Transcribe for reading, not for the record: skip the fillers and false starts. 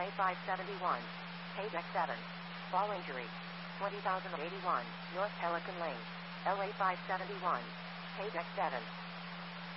LA 571. Page X7. Fall injury. 20,081, North Pelican Lane. LA 571. Page X7.